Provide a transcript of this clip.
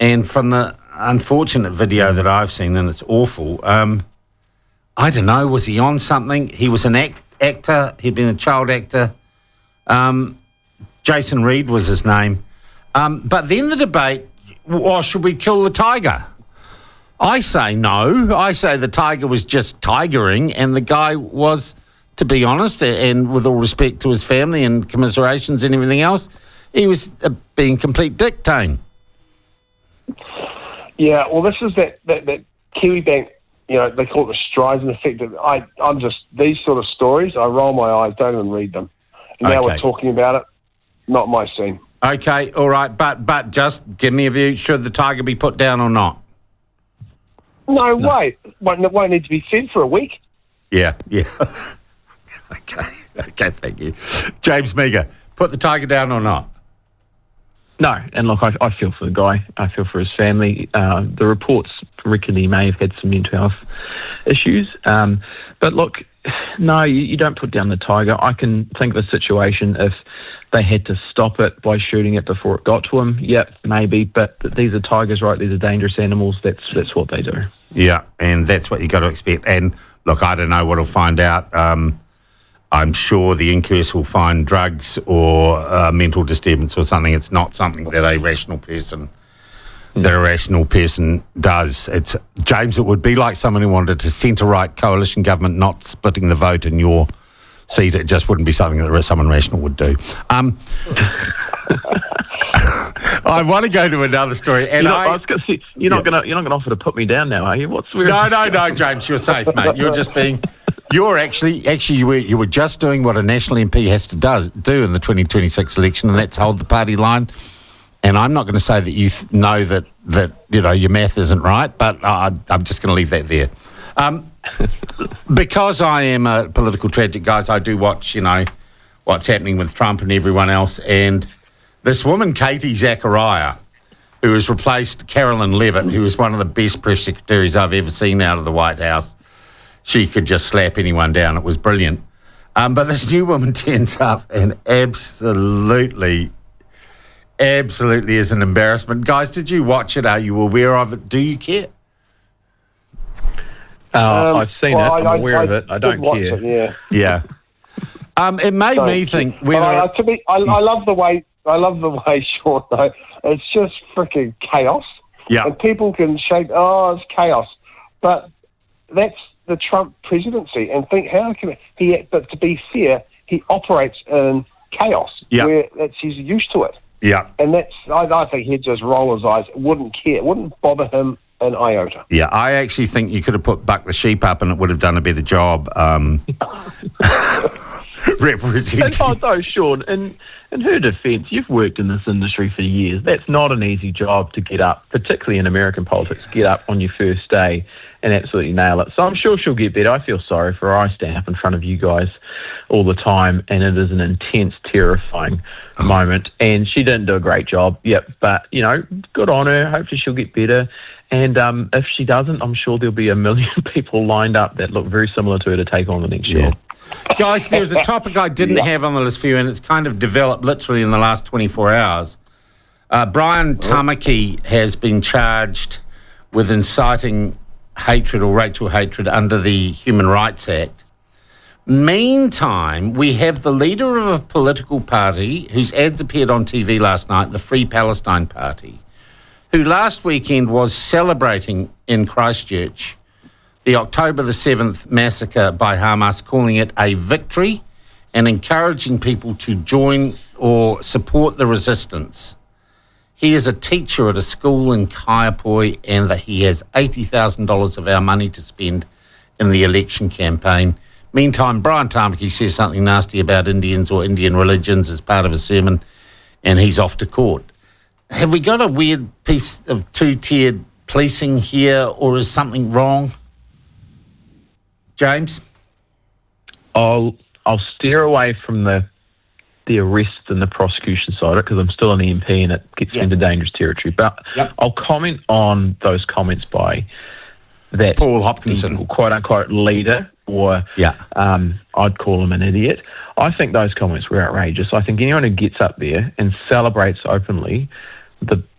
And from the unfortunate video that I've seen, and it's awful, I don't know, was he on something? He was an actor. He'd been a child actor. Jason Reed was his name. But then the debate, should we kill the tiger? I say no. I say the tiger was just tigering, and the guy was, to be honest, and with all respect to his family and commiserations and everything else, he was being complete dick tone. Yeah, well, this is that Kiwi Bank, they call it the Streisand effect. I'm just, these sort of stories, I roll my eyes, don't even read them. And now we're talking about it, not my scene. Okay, all right, but just give me a view, should the tiger be put down or not? No way. It won't need to be fed for a week. Yeah. Okay, thank you. James Meagher, put the tiger down or not? No, and look, I feel for the guy. I feel for his family. The reports reckon he may have had some mental health issues. But look, no, you don't put down the tiger. I can think of a situation if they had to stop it by shooting it before it got to him. Yep, maybe. But these are tigers, right? These are dangerous animals. That's what they do. Yeah, and that's what you got to expect. And look, I don't know what we'll find out. I'm sure the inquest will find drugs or mental disturbance or something. It's not something that a rational person does. It's James. It would be like someone who wanted to centre-right coalition government, not splitting the vote in your seat. It just wouldn't be something that someone rational would do. I want to go to another story, and you're not going to offer to put me down now, are you? No, James, you're safe, mate. You're just being. You're actually you were just doing what a national MP has to do in the 2026 election, and that's hold the party line. And I'm not going to say that you know that your math isn't right, but I'm just going to leave that there. Because I am a political tragic, guys, I do watch what's happening with Trump and everyone else, and this woman, Katie Zachariah, who has replaced Carolyn Levitt, who was one of the best press secretaries I've ever seen out of the White House. She could just slap anyone down. It was brilliant. But this new woman turns up and absolutely is an embarrassment. Guys, did you watch it? Are you aware of it? Do you care? I've seen it. I'm aware of it. I don't care. Yeah. It made me think. I love the way Sean. Though it's just freaking chaos. Yeah. And people can shape. Oh, it's chaos. But that's the Trump presidency, and think how can he? But to be fair, he operates in chaos. Yeah. Where he's used to it. Yeah. And I think he'd just roll his eyes. Wouldn't care. It wouldn't bother him an iota. Yeah, I actually think you could have put Buck the Sheep up and it would have done a better job representing. No, Sean, in her defence, you've worked in this industry for years. That's not an easy job to get up, particularly in American politics, get up on your first day and absolutely nail it. So I'm sure she'll get better. I feel sorry for her. I stand up in front of you guys all the time, and it is an intense, terrifying moment. And she didn't do a great job, but, good on her. Hopefully she'll get better. And if she doesn't, I'm sure there'll be a million people lined up that look very similar to her to take on the next year. Guys, there's a topic I didn't have on the list for you, and it's kind of developed literally in the last 24 hours. Brian Tamaki has been charged with inciting hatred or racial hatred under the Human Rights Act. Meantime, we have the leader of a political party whose ads appeared on TV last night, the Free Palestine Party, who last weekend was celebrating in Christchurch the October the 7th massacre by Hamas, calling it a victory and encouraging people to join or support the resistance. He is a teacher at a school in Kaiapoi, and that he has $80,000 of our money to spend in the election campaign. Meantime, Brian Tamaki says something nasty about Indians or Indian religions as part of a sermon, and he's off to court. Have we got a weird piece of two-tiered policing here, or is something wrong? James? I'll steer away from the arrest and the prosecution side of it because I'm still an MP and it gets into dangerous territory. But I'll comment on those comments by that Paul Hopkinson, quote-unquote leader, or I'd call him an idiot. I think those comments were outrageous. I think anyone who gets up there and celebrates openly the